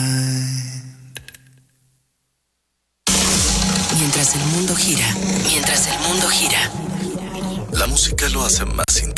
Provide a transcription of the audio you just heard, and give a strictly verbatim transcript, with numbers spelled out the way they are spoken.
Mientras el mundo gira, mientras el mundo gira, la música lo hace más